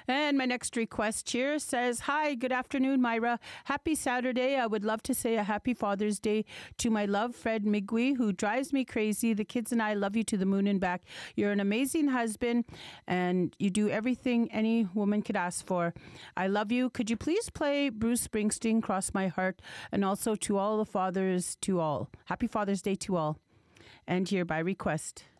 And my next request here says, "Hi, good afternoon, Myra. Happy Saturday. I would love to say a happy Father's Day to my love, Fred Migui, who drives me crazy. The kids and I love you to the moon and back. You're an amazing husband, and you do everything any woman could ask for. I love you. Could you please play Bruce Springsteen, Cross My Heart, and also to all the fathers, to all. Happy Father's Day to all." And here by request.